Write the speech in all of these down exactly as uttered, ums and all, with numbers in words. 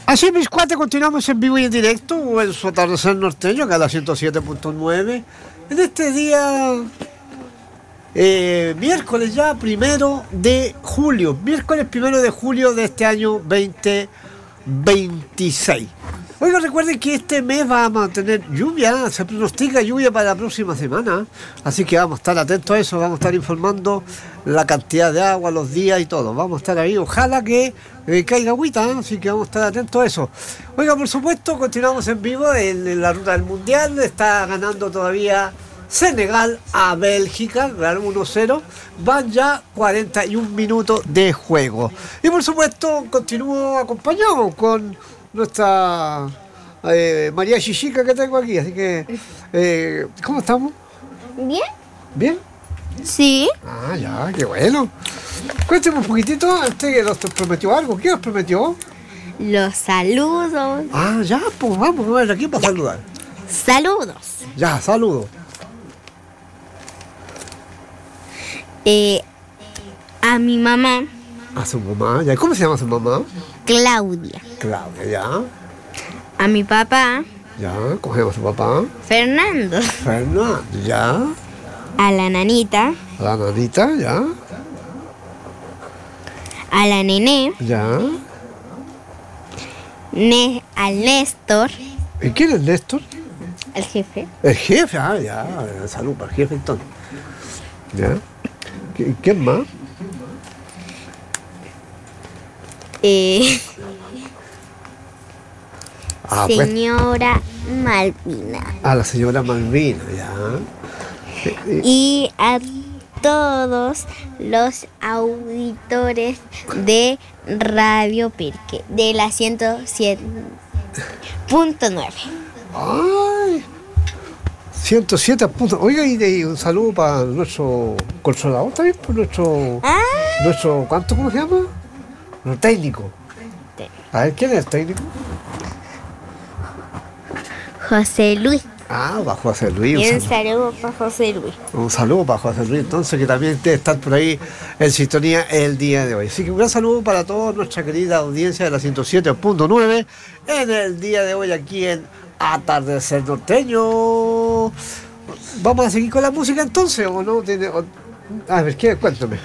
Así, mis cuates, continuamos en vivo y en directo en su atardecer norteño, acá a la ciento siete punto nueve. En este día, eh, miércoles ya, primero de julio. Miércoles primero de julio de este año veinte veintiséis. Oiga, recuerden que este mes vamos a tener lluvia, se pronostica lluvia para la próxima semana, así que vamos a estar atentos a eso, vamos a estar informando la cantidad de agua, los días y todo, vamos a estar ahí, ojalá que eh, caiga agüita, ¿eh? Así que vamos a estar atentos a eso. Oiga, por supuesto, continuamos en vivo en, en la ruta del Mundial, está ganando todavía Senegal a Bélgica, ganaron uno cero, van ya cuarenta y un minutos de juego. Y por supuesto, continúo acompañado con nuestra eh, María Chichica que tengo aquí, así que eh, ¿cómo estamos? ¿Bien? ¿Bien? Sí. Ah, ya, qué bueno. Cuénteme un poquitito, usted que nos prometió algo, ¿qué nos prometió? Los saludos. Ah, ya, pues vamos a ver aquí para ya. saludar. Saludos. Ya, saludos. Eh, a mi mamá. A su mamá, ya. ¿Cómo se llama su mamá? Claudia. Claudia, ya. A mi papá. Ya, cogemos a su papá. Fernando. Fernando, ya. A la nanita. A la nanita, ya. A la nené. Ya. Ne al Néstor. ¿Y quién es Néstor? El jefe. El jefe, ah, ya. Salud para el jefe entonces. Ya. ¿Quién más? Eh, Ah, señora pues, Malvina. A la señora Malvina, ya. Y a todos los auditores de Radio Pirque, de la ciento siete punto nueve. Ay, ciento siete puntos. Oiga, y, de, y un saludo para nuestro consolador también, por nuestro, Ah. nuestro, ¿cuánto, cómo se llama? Nuestro técnico. A ver, ¿quién es el técnico? José Luis. Ah, va José Luis. Y Un un saludo, saludo para José Luis. un saludo para José Luis, entonces, que también debe estar por ahí en sintonía el día de hoy. Así que un gran saludo para toda nuestra querida audiencia de la ciento siete punto nueve en el día de hoy aquí en Atardecer Norteño. ¿Vamos a seguir con la música entonces o no? ¿Tiene, o, a ver, ¿qué? Cuéntame.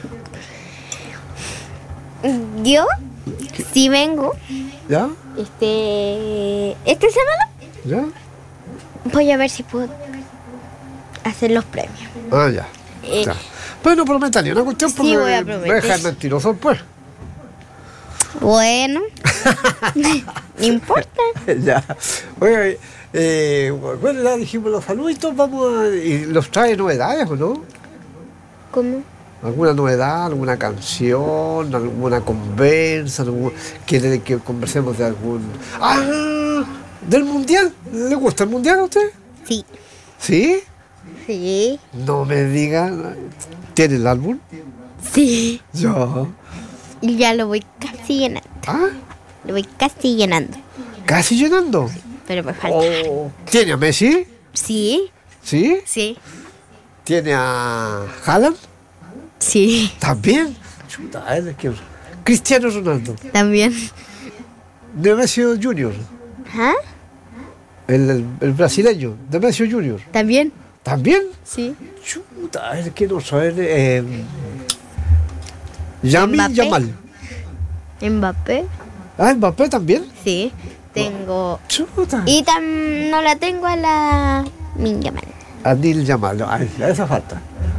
Yo, si vengo, ¿Ya? este, esta semana, ¿Ya? voy a ver si puedo hacer los premios. Ah, ya. Eh, ya. Pero no prometan ni una cuestión sí, porque voy a me prometer. dejan mentiroso, pues. Bueno, no importa. Ya. Oye, eh, bueno, ya dijimos los saluditos, vamos a... ¿Y los trae novedades o no? ¿Cómo? ¿Alguna novedad, alguna canción, alguna conversa, algún, quiere que conversemos de algún... ¡Ah! ¿Del mundial? ¿Le gusta el mundial a usted? Sí. ¿Sí? Sí. No me diga. ¿Tiene el álbum? Sí. Yo. Y ya lo voy casi llenando. ¿Ah? Lo voy casi llenando. ¿Casi llenando? Pero me falta. Oh. ¿Tiene a Messi? Sí. ¿Sí? Sí. ¿Tiene a Haaland? Sí. ¿También? Chuta, es que... Cristiano Ronaldo. También. Nemesio Junior. ¿Ah? El, el, el brasileño. Nemesio Junior. ¿También? ¿También? Sí. Chuta, es que no sabe... Eh, Yamil Mbappé. Yamal. Mbappé. Ah, Mbappé también. Sí. Tengo. Chuta. Y tam no la tengo a la Minyaman. Adil Yamal. No, ay, esa falta.